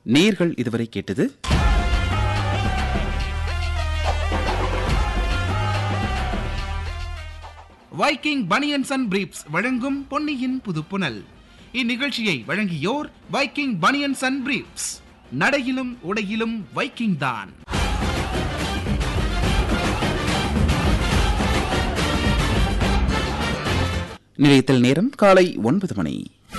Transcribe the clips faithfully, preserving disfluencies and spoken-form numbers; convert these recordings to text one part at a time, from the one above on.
நேர்கள் இதுவரை கேட்டது வைக்கிங் பனியன்ஸ் அண்ட் பிரீப்ஸ் வழங்கும் பொன்னியின் புதுப்புனல். இந்நிகழ்ச்சியை வழங்கியோர் வைக்கிங் பனியன்ஸ் அண்ட் பிரீப்ஸ். நடையிலும் உடையிலும் வைக்கிங் தான். நிலையத்தில் நேரம் காலை ஒன்பது மணி.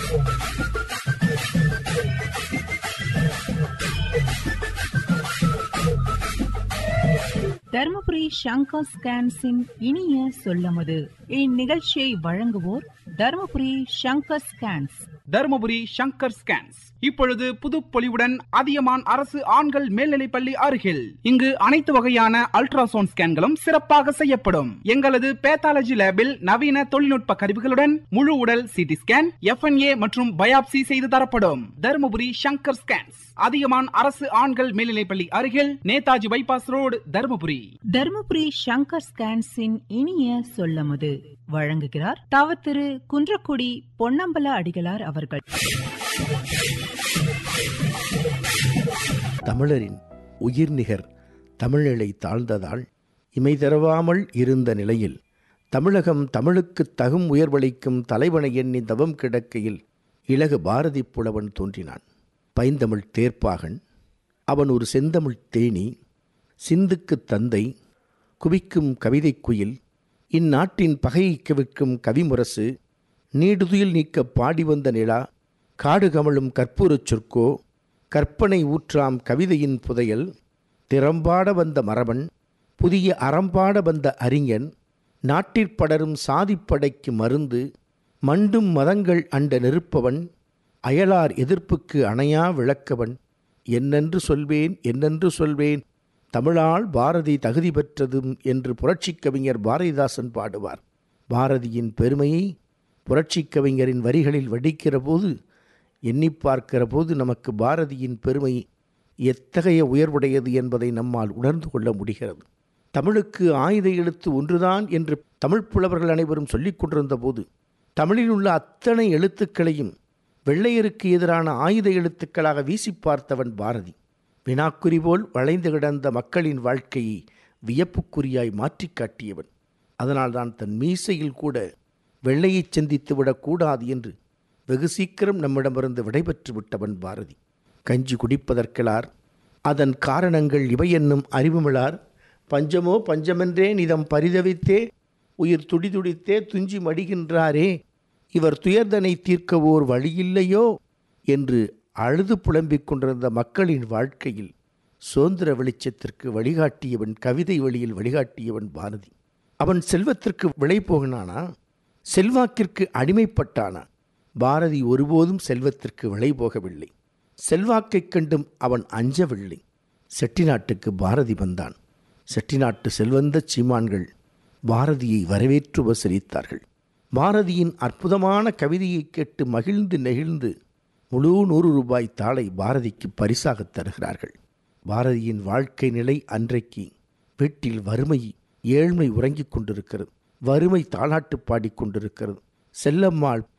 தர்மபுரி சங்கர் ஸ்கேன்ஸின் இனிய சொல்லமது. இந்நிகழ்ச்சியை வழங்குவோர் தர்மபுரி சங்கர் ஸ்கேன்ஸ். தர்மபுரி சங்கர் ஸ்கேன்ஸ் இப்பொழுது புதுப்பொலிவுடன் அதியமான் அரசு ஆண்கள் மேல்நிலைப்பள்ளி அருகில். இங்கு அனைத்து வகையான அல்ட்ராசவுண்ட் ஸ்கேன்களும் சிறப்பாக செய்யப்படும். எங்களது பேத்தாலஜி லேபில் நவீன தொழில்நுட்ப கருவிகளுடன் முழு உடல் சிடி ஸ்கேன், எஃப் என் ஏ மற்றும் பயாப்சி செய்து தரப்படும். தர்மபுரி சங்கர் ஸ்கேன்ஸ், அதியமான் அரசு ஆண்கள் மேல்நிலைப்பள்ளி அருகில், நேதாஜி பைபாஸ் ரோடு, தர்மபுரி. தர்மபுரி சங்கர் ஸ்கேன்ஸின் இனிய சொல்லமது வழங்குகிறார் தவ திரு குன்றக்குடி பொன்னம்பல அடிகளார் அவர்கள். தமிழரின் உயிர்நிகர் தமிழ்நிலை தாழ்ந்ததால் இமை தரவாமல் இருந்த நிலையில் தமிழகம் தமிழுக்கு தகும் உயர்வளிக்கும் தலைவனை எண்ணி தவம் கிடக்கையில் இலகு பாரதி புலவன் தோன்றினான். பைந்தமிழ் தேர்ப்பாகன் அவன் ஒரு செந்தமிழ் தேனி, சிந்துக்கு தந்தை, குவிக்கும் கவிதை குயில், இந்நாட்டின் பகையை கவிக்கும் கவிமுரசு, நீடுதுயில் நீக்க பாடி வந்த நிலா, காடு கமழும் கற்பூரச் சொற்கோ, கற்பனை ஊற்றாம் கவிதையின் புதையல், திறம்பாட வந்த மரபன், புதிய அறம்பாட வந்த அறிஞன், நாட்டிற்படரும் சாதிப்படைக்கு மருந்து, மண்டும் மதங்கள் அண்ட நெருப்பவன், அயலார் எதிர்ப்புக்கு அணையா விளக்கவன், என்னென்று சொல்வேன் என்னென்று சொல்வேன் தமிழால் பாரதி தகுதி பெற்றதும் என்று புரட்சிக் கவிஞர் பாரதிதாசன் பாடுவார். பாரதியின் பெருமையை புரட்சிக் கவிஞரின் வரிகளில் வடிக்கிற போது, எண்ணி பார்க்கிற போது நமக்கு பாரதியின் பெருமை எத்தகைய உயர்வுடையது என்பதை நம்மால் உணர்ந்து கொள்ள முடிகிறது. தமிழுக்கு ஆயுத எழுத்து ஒன்றுதான் என்று தமிழ் புலவர்கள் அனைவரும் சொல்லிக் கொண்டிருந்த போது, தமிழில் உள்ள அத்தனை எழுத்துக்களையும் வெள்ளையருக்கு எதிரான ஆயுத எழுத்துக்களாக வீசி பார்த்தவன் பாரதி. வினாக்குறி போல் வளைந்து கிடந்த மக்களின் வாழ்க்கையை வியப்புக்குறியாய் மாற்றி காட்டியவன். அதனால்தான் தன் மீசையில் கூட வெள்ளையை சிந்தித்து விடக்கூடாது என்று வெகு சீக்கிரம் நம்மிடமிருந்து விடைபெற்று விட்டவன் பாரதி. கஞ்சி குடிப்பதற்கெலார், அதன் காரணங்கள் இவை என்னும் அறிவுமிழார், பஞ்சமோ பஞ்சமென்றே நிதம் பரிதவித்தே உயிர் துடிதுடித்தே துஞ்சி மடிகின்றாரே, இவர் துயர்தனை தீர்க்க ஓர் வழியில்லையோ என்று அழுது புலம்பிக் கொண்டிருந்த மக்களின் வாழ்க்கையில் சுதந்திர வெளிச்சத்திற்கு வழிகாட்டியவன், கவிதை வழியில் வழிகாட்டியவன் பாரதி. அவன் செல்வத்திற்கு விலை போகினானா, செல்வாக்கிற்கு அடிமைப்பட்டானா? பாரதி ஒருபோதும் செல்வத்திற்கு விலை போகவில்லை. செல்வாக்கைக் கண்டும் அவன் அஞ்சவில்லை. செட்டிநாட்டுக்கு பாரதி வந்தான். செட்டிநாட்டு செல்வந்த சீமான்கள் பாரதியை வரவேற்று உபசரித்தார்கள். பாரதியின் அற்புதமான கவிதையை கேட்டு மகிழ்ந்து நெகிழ்ந்து முழு நூறு ரூபாய் தாளை பாரதிக்கு பரிசாக தருகிறார்கள். பாரதியின் வாழ்க்கை நிலை அன்றைக்கு வீட்டில் வறுமை ஏழ்மை உறங்கிக் கொண்டிருக்கிறது. வறுமை தாலாட்டு பாடிக்கொண்டிருக்கிறது. செல்லம்மாள்